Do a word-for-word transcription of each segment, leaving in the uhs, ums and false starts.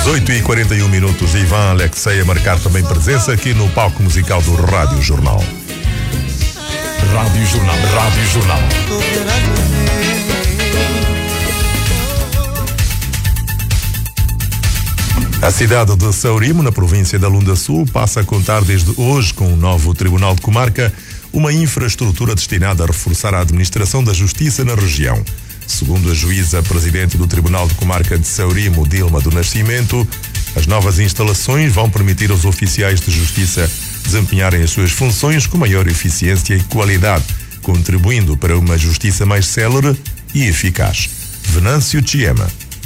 dezoito e quarenta e um minutos, Ivan Alexei a marcar também presença aqui no palco musical do Rádio Jornal. Rádio Jornal, Rádio Jornal. A cidade de Saurimo, na província da Lunda Sul, passa a contar desde hoje com um novo Tribunal de Comarca, uma infraestrutura destinada a reforçar a administração da justiça na região. Segundo a juíza presidente do Tribunal de Comarca de Saurimo, Dilma do Nascimento, as novas instalações vão permitir aos oficiais de justiça desempenharem as suas funções com maior eficiência e qualidade, contribuindo para uma justiça mais célere e eficaz. Venâncio Chiema.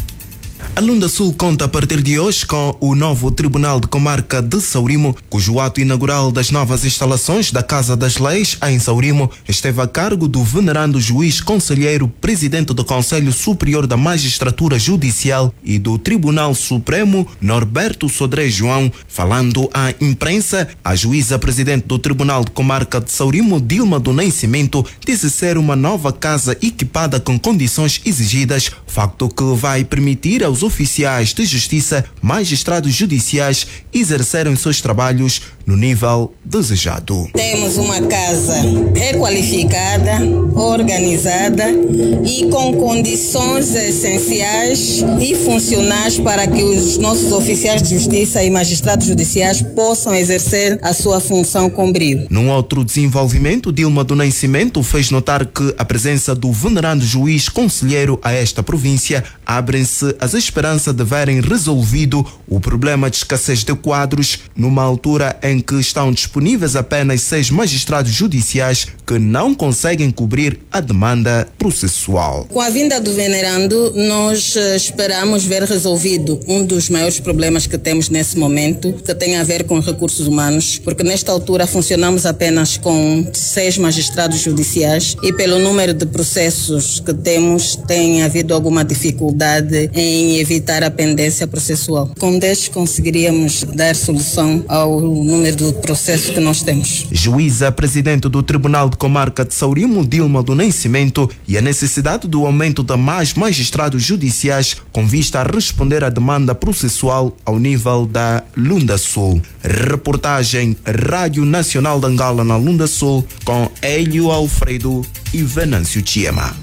A Lunda Sul conta a partir de hoje com o novo Tribunal de Comarca de Saurimo, cujo ato inaugural das novas instalações da Casa das Leis em Saurimo esteve a cargo do venerando juiz conselheiro presidente do Conselho Superior da Magistratura Judicial e do Tribunal Supremo, Norberto Sodré João. Falando à imprensa, a juíza presidente do Tribunal de Comarca de Saurimo, Dilma do Nascimento, disse ser uma nova casa equipada com condições exigidas, facto que vai permitir aos oficiais de justiça, magistrados judiciais, exercerem seus trabalhos no nível desejado. Temos uma casa requalificada, organizada e com condições essenciais e funcionais para que os nossos oficiais de justiça e magistrados judiciais possam exercer a sua função com brio. Num outro desenvolvimento, Dilma do Nascimento fez notar que a presença do venerando juiz conselheiro a esta província abrem-se as esperanças de verem resolvido o problema de escassez de quadros numa altura em que estão disponíveis apenas seis magistrados judiciais que não conseguem cobrir a demanda processual. Com a vinda do venerando, nós esperamos ver resolvido um dos maiores problemas que temos nesse momento, que tem a ver com recursos humanos, porque nesta altura funcionamos apenas com seis magistrados judiciais e pelo número de processos que temos tem havido alguma dificuldade em evitar a pendência processual. Com dez conseguiríamos dar solução ao número de processos que nós temos. Juíza presidente do Tribunal de Comarca de Saurimo, Dilma do Nascimento, e a necessidade do aumento de mais magistrados judiciais com vista a responder à demanda processual ao nível da Lunda Sul. Reportagem Rádio Nacional de Angola na Lunda Sul com Hélio Alfredo e Venâncio Chiema.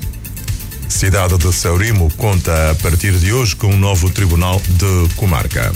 Cidade de Saurimo conta a partir de hoje com um novo Tribunal de Comarca.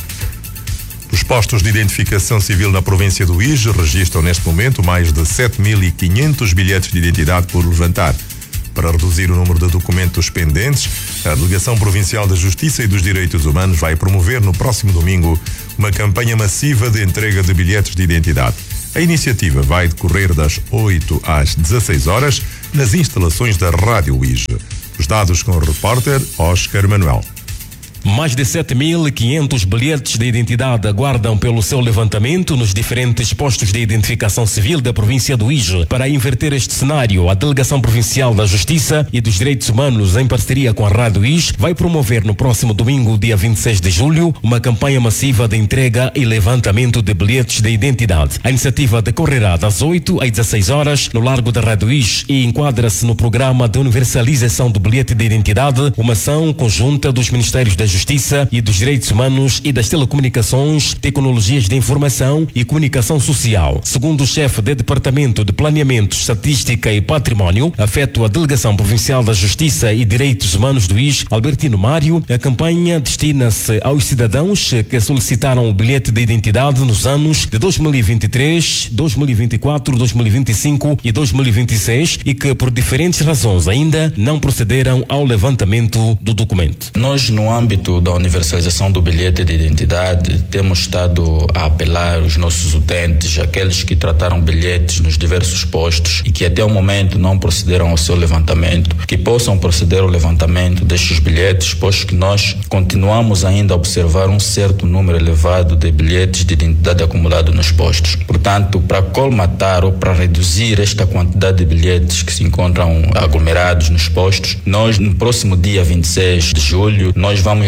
Os postos de identificação civil na província do Ige registram neste momento mais de sete mil e quinhentos bilhetes de identidade por levantar. Para reduzir o número de documentos pendentes, a Delegação Provincial da Justiça e dos Direitos Humanos vai promover no próximo domingo uma campanha massiva de entrega de bilhetes de identidade. A iniciativa vai decorrer das oito às dezasseis horas nas instalações da Rádio Ige. Os dados com o repórter Oscar Manuel. Mais de sete mil e quinhentos bilhetes de identidade aguardam pelo seu levantamento nos diferentes postos de identificação civil da província do Ige. Para inverter este cenário, a Delegação Provincial da Justiça e dos Direitos Humanos, em parceria com a Rádio Ige, vai promover no próximo domingo, dia vinte e seis de julho, uma campanha massiva de entrega e levantamento de bilhetes de identidade. A iniciativa decorrerá das oito às dezasseis horas no Largo da Rádio Ige e enquadra-se no programa de universalização do bilhete de identidade, uma ação conjunta dos Ministérios da Justiça e dos Direitos Humanos e das Telecomunicações, Tecnologias de Informação e Comunicação Social. Segundo o chefe do Departamento de Planeamento, Estatística e Património, afeto à Delegação Provincial da Justiça e Direitos Humanos do Ige, Albertino Mário, a campanha destina-se aos cidadãos que solicitaram o bilhete de identidade nos anos de dois mil e vinte e três, dois mil e vinte e quatro, dois mil e vinte e cinco e dois mil e vinte e seis e que por diferentes razões ainda não procederam ao levantamento do documento. Nós, no âmbito da universalização do bilhete de identidade, temos estado a apelar aos nossos utentes, aqueles que trataram bilhetes nos diversos postos e que até o momento não procederam ao seu levantamento, que possam proceder ao levantamento destes bilhetes, pois que nós continuamos ainda a observar um certo número elevado de bilhetes de identidade acumulado nos postos. Portanto, para colmatar ou para reduzir esta quantidade de bilhetes que se encontram aglomerados nos postos, nós no próximo dia vinte e seis de julho, nós vamos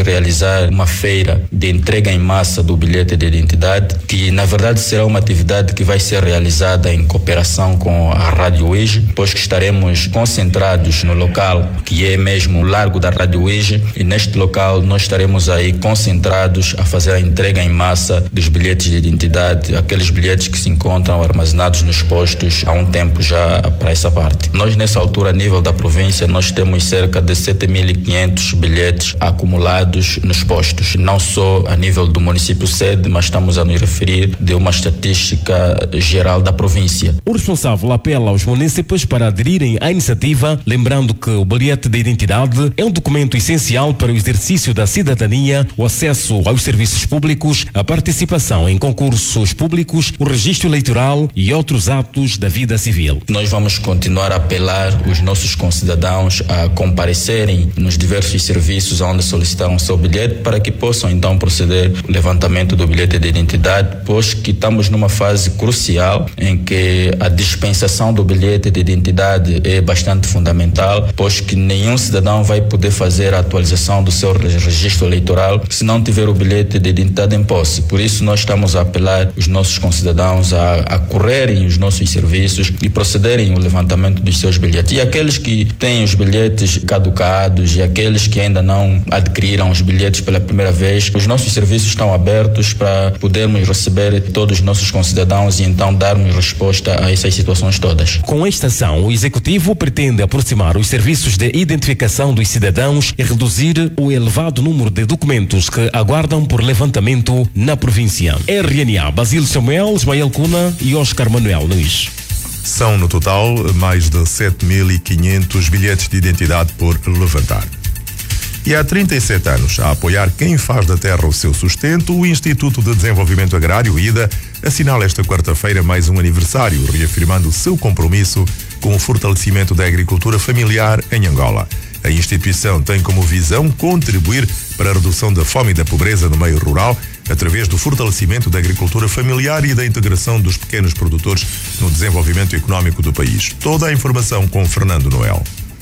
realizar uma feira de entrega em massa do bilhete de identidade, que na verdade será uma atividade que vai ser realizada em cooperação com a Rádio U I J, pois que estaremos concentrados no local que é mesmo o Largo da Rádio U I J, e neste local nós estaremos aí concentrados a fazer a entrega em massa dos bilhetes de identidade, aqueles bilhetes que se encontram armazenados nos postos há um tempo já para essa parte. Nós nessa altura, a nível da província, nós temos cerca de sete mil e quinhentos bilhetes acumulados nos postos, não só a nível do município sede, mas estamos a nos referir de uma estatística geral da província. O responsável apela aos munícipes para aderirem à iniciativa, lembrando que o bilhete de identidade é um documento essencial para o exercício da cidadania, o acesso aos serviços públicos, a participação em concursos públicos, o registro eleitoral e outros atos da vida civil. Nós vamos continuar a apelar os nossos concidadãos a comparecerem nos diversos serviços onde solicitaram o seu bilhete, para que possam então proceder ao levantamento do bilhete de identidade, pois que estamos numa fase crucial em que a dispensação do bilhete de identidade é bastante fundamental, pois que nenhum cidadão vai poder fazer a atualização do seu registro eleitoral se não tiver o bilhete de identidade em posse. Por isso nós estamos a apelar os nossos concidadãos a, a correrem os nossos serviços e procederem ao levantamento dos seus bilhetes. E aqueles que têm os bilhetes caducados e aqueles que ainda não adquiriram os bilhetes pela primeira vez, os nossos serviços estão abertos para podermos receber todos os nossos concidadãos e então darmos resposta a essas situações todas. Com esta ação, o Executivo pretende aproximar os serviços de identificação dos cidadãos e reduzir o elevado número de documentos que aguardam por levantamento na província. R N A, Basílio Samuel, Ismael Cuna e Oscar Manuel Nunes. São, no total, mais de sete mil e quinhentos bilhetes de identidade por levantar. E há trinta e sete anos, a apoiar quem faz da terra o seu sustento, o Instituto de Desenvolvimento Agrário, I D A, assinala esta quarta-feira mais um aniversário, reafirmando o seu compromisso com o fortalecimento da agricultura familiar em Angola. A instituição tem como visão contribuir para a redução da fome e da pobreza no meio rural, através do fortalecimento da agricultura familiar e da integração dos pequenos produtores no desenvolvimento econômico do país. Toda a informação com Fernando Noel.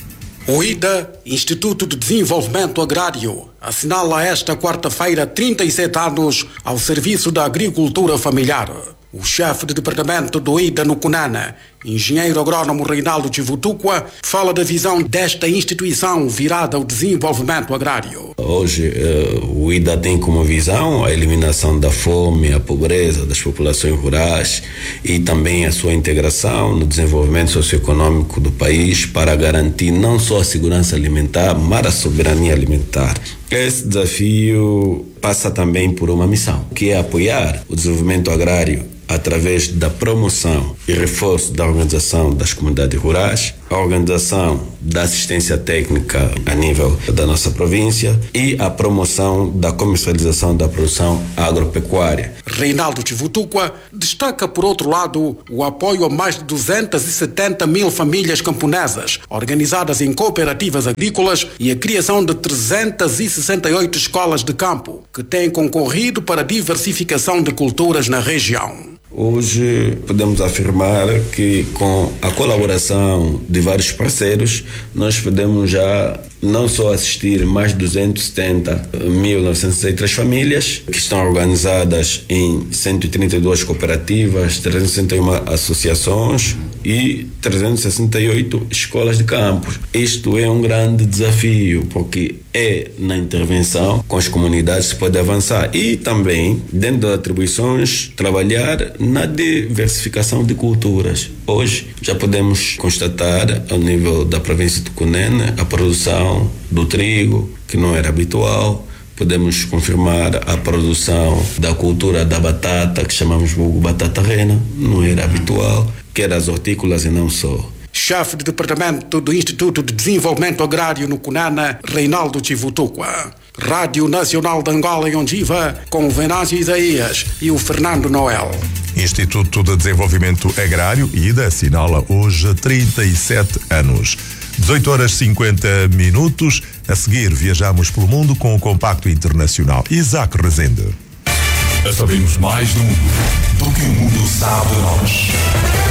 O I D A, Instituto de Desenvolvimento Agrário, assinala esta quarta-feira trinta e sete anos ao serviço da agricultura familiar. O chefe de departamento do I D A no Cunana, engenheiro agrónomo Reinaldo Chivutuqua, fala da visão desta instituição virada ao desenvolvimento agrário. Hoje, eh, o I D A tem como visão a eliminação da fome, a pobreza das populações rurais e também a sua integração no desenvolvimento socioeconômico do país para garantir não só a segurança alimentar, mas a soberania alimentar. Esse desafio passa também por uma missão, que é apoiar o desenvolvimento agrário através da promoção e reforço da organização das comunidades rurais, a organização da assistência técnica a nível da nossa província e a promoção da comercialização da produção agropecuária. Reinaldo Chivutuqua destaca, por outro lado, o apoio a mais de duzentas e setenta mil famílias camponesas organizadas em cooperativas agrícolas e a criação de trezentas e sessenta e oito escolas de campo, que têm concorrido para a diversificação de culturas na região. Hoje podemos afirmar que com a colaboração de vários parceiros nós podemos já não só assistir mais de duzentas e setenta mil novecentas e sessenta e três famílias que estão organizadas em cento e trinta e duas cooperativas, trezentas e sessenta e uma associações e trezentas e sessenta e oito escolas de campos. Isto é um grande desafio, porque é na intervenção com as comunidades que se pode avançar e também, dentro das atribuições, trabalhar na diversificação de culturas. Hoje já podemos constatar, ao nível da província de Cunene, a produção do trigo, que não era habitual. Podemos confirmar a produção da cultura da batata, que chamamos de batata rena, não era habitual, que era as hortícolas e não só. Chefe de departamento do Instituto de Desenvolvimento Agrário no Cunana, Reinaldo Chivutuqua. Rádio Nacional de Angola em Ondiva, com o Venâncio Isaías e o Fernando Noel. Instituto de Desenvolvimento Agrário, I D A, assinala hoje trinta e sete anos. dezoito horas e cinquenta minutos. A seguir, viajamos pelo mundo com o Compacto Internacional. Isaac Rezende. Sabemos mais do mundo do que o mundo sabe de nós.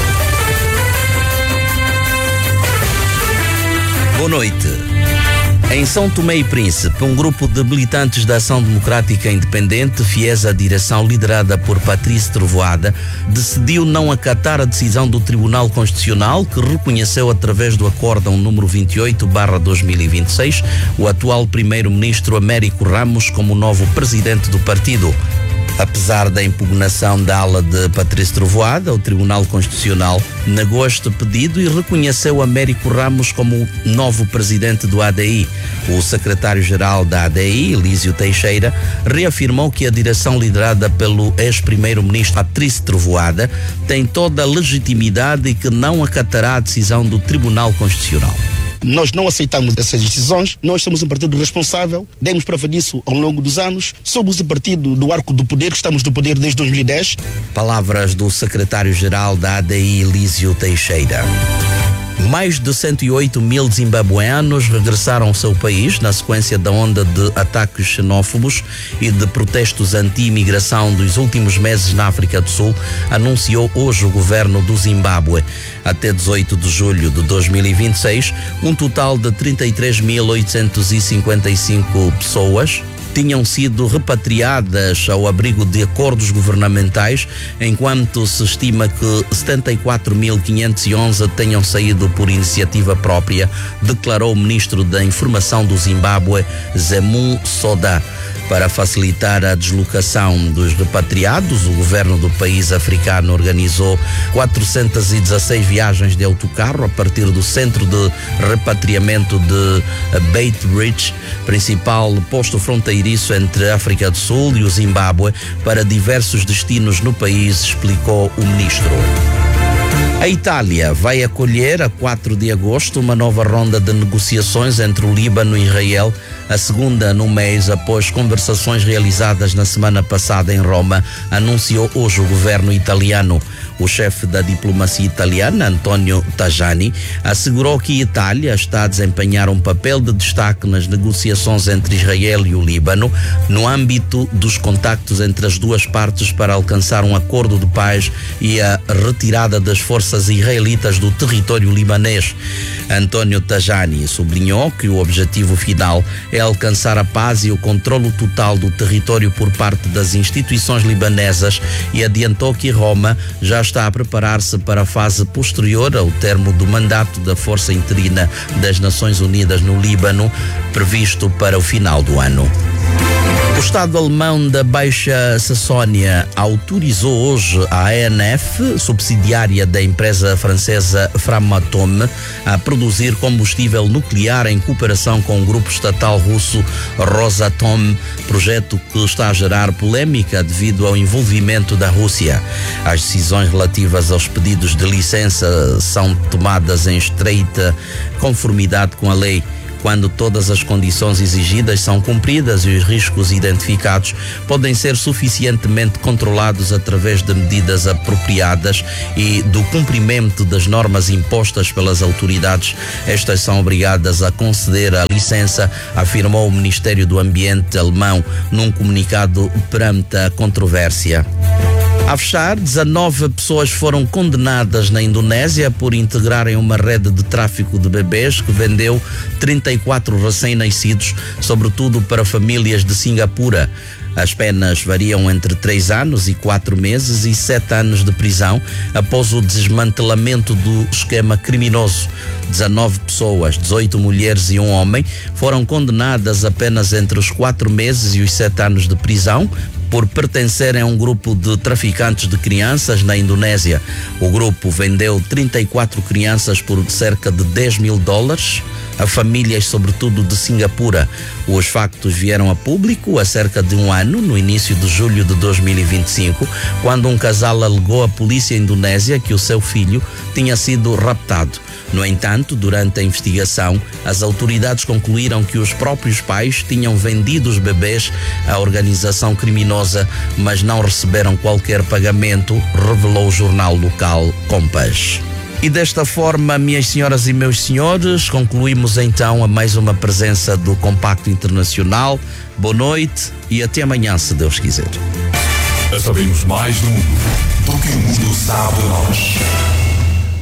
Boa noite. Em São Tomé e Príncipe, um grupo de militantes da Ação Democrática Independente, fiéis à direção liderada por Patrício Trovoada, decidiu não acatar a decisão do Tribunal Constitucional, que reconheceu através do Acórdão número vinte e oito barra dois mil e vinte e seis o atual primeiro-ministro Américo Ramos como novo presidente do partido. Apesar da impugnação da ala de Patrício Trovoada, o Tribunal Constitucional negou este pedido e reconheceu Américo Ramos como novo presidente do A D I. O secretário-geral da A D I, Elísio Teixeira, reafirmou que a direção liderada pelo ex-primeiro-ministro Patrício Trovoada tem toda a legitimidade e que não acatará a decisão do Tribunal Constitucional. Nós não aceitamos essas decisões, nós somos um partido responsável, demos prova disso ao longo dos anos, somos o partido do arco do poder, que estamos no poder desde dois mil e dez. Palavras do secretário-geral da A D I, Elísio Teixeira. Mais de cento e oito mil zimbabueanos regressaram ao seu país na sequência da onda de ataques xenófobos e de protestos anti-imigração dos últimos meses na África do Sul, anunciou hoje o governo do Zimbábue. Até dezoito de julho de dois mil e vinte e seis, um total de trinta e três mil oitocentos e cinquenta e cinco pessoas tinham sido repatriadas ao abrigo de acordos governamentais, enquanto se estima que setenta e quatro mil quinhentos e onze tenham saído por iniciativa própria, declarou o ministro da Informação do Zimbábue, Zemun Soda. Para facilitar a deslocação dos repatriados, o governo do país africano organizou quatrocentas e dezesseis viagens de autocarro a partir do centro de repatriamento de Beit Bridge, principal posto fronteiriço entre a África do Sul e o Zimbábue, para diversos destinos no país, explicou o ministro. A Itália vai acolher a quatro de agosto uma nova ronda de negociações entre o Líbano e Israel, a segunda no mês após conversações realizadas na semana passada em Roma, anunciou hoje o governo italiano. O chefe da diplomacia italiana, Antonio Tajani, assegurou que a Itália está a desempenhar um papel de destaque nas negociações entre Israel e o Líbano, no âmbito dos contactos entre as duas partes para alcançar um acordo de paz e a retirada das forças israelitas do território libanês. Antonio Tajani sublinhou que o objetivo final é alcançar a paz e o controlo total do território por parte das instituições libanesas e adiantou que Roma já está a preparar-se para a fase posterior ao termo do mandato da Força Interina das Nações Unidas no Líbano, previsto para o final do ano. O Estado alemão da Baixa Saxónia autorizou hoje a A N F, subsidiária da empresa francesa Framatome, a produzir combustível nuclear em cooperação com o grupo estatal russo Rosatom, projeto que está a gerar polémica devido ao envolvimento da Rússia. As decisões relativas aos pedidos de licença são tomadas em estreita conformidade com a lei. Quando todas as condições exigidas são cumpridas e os riscos identificados podem ser suficientemente controlados através de medidas apropriadas e do cumprimento das normas impostas pelas autoridades, estas são obrigadas a conceder a licença, afirmou o Ministério do Ambiente alemão num comunicado perante a controvérsia. A fechar, dezanove pessoas foram condenadas na Indonésia por integrarem uma rede de tráfico de bebês que vendeu trinta e quatro recém-nascidos, sobretudo para famílias de Singapura. As penas variam entre três anos e quatro meses e sete anos de prisão após o desmantelamento do esquema criminoso. dezanove pessoas, dezoito mulheres e um homem, foram condenadas apenas entre os quatro meses e os sete anos de prisão por pertencerem a um grupo de traficantes de crianças na Indonésia. O grupo vendeu trinta e quatro crianças por cerca de dez mil dólares a famílias, sobretudo de Singapura. Os factos vieram a público há cerca de um ano, no início de julho de dois mil e vinte e cinco, quando um casal alegou à polícia indonésia que o seu filho tinha sido raptado. No entanto, durante a investigação, as autoridades concluíram que os próprios pais tinham vendido os bebês à organização criminosa, mas não receberam qualquer pagamento, revelou o jornal local Compass. E desta forma, minhas senhoras e meus senhores, concluímos então a mais uma presença do Compacto Internacional. Boa noite e até amanhã, se Deus quiser. Sabemos mais do mundo do que o mundo sabe de nós.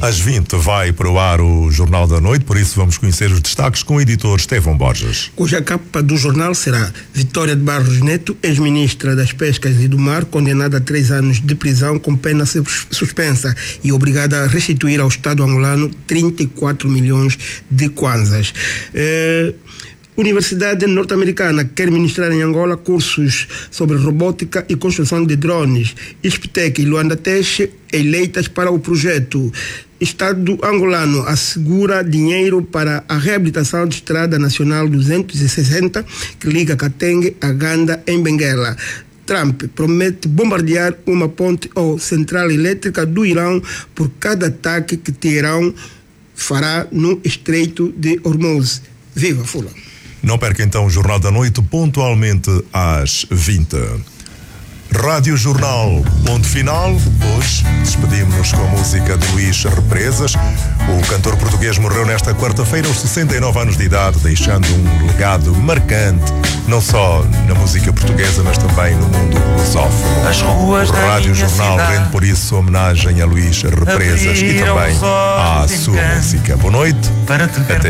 Às vinte vai para o ar o Jornal da Noite, por isso vamos conhecer os destaques com o editor Estevão Borges. Cuja capa do jornal será Vitória de Barros Neto, ex-ministra das Pescas e do Mar, condenada a três anos de prisão com pena suspensa e obrigada a restituir ao Estado angolano trinta e quatro milhões de kwanzas. É... Universidade norte-americana quer ministrar em Angola cursos sobre robótica e construção de drones. ISPTEC e Luanda Teixe eleitas para o projeto. Estado angolano assegura dinheiro para a reabilitação da Estrada Nacional duzentos e sessenta, que liga Katenge a Ganda, em Benguela. Trump promete bombardear uma ponte ou central elétrica do Irão por cada ataque que Teherão fará no Estreito de Hormuz. Viva Fula! Não perca então o Jornal da Noite, pontualmente às vinte. Rádio Jornal, ponto final. Hoje despedimos-nos com a música de Luís Represas. O cantor português morreu nesta quarta-feira aos sessenta e nove anos de idade, deixando um legado marcante, não só na música portuguesa, mas também no mundo lusófono. As ruas o Rádio Jornal rende por isso homenagem a Luís Represas e também à sua música. Boa noite, até